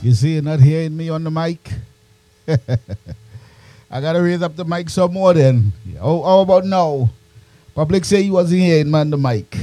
You see, you're not hearing me on the mic? I gotta raise up the mic some more then. How about now? Public say you wasn't hearing me on the mic.